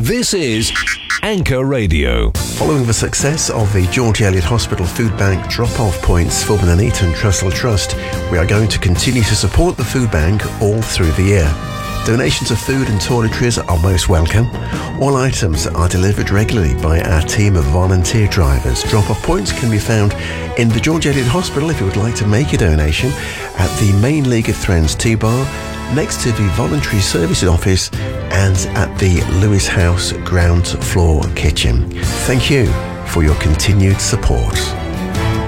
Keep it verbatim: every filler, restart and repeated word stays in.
This is Anchor Radio. Following the success of the George Eliot Hospital Food Bank drop-off points for the Nuneaton Trussell Trust, we are going to continue to support the food bank all through the year. Donations of food and toiletries are most welcome. All items are delivered regularly by our team of volunteer drivers. Drop-off points can be found in the George Eliot Hospital if you would like to make a donation, at the main League of Thrones T-Bar, next to the Voluntary Services Office, and at the Lewis House ground floor kitchen. Thank you for your continued support.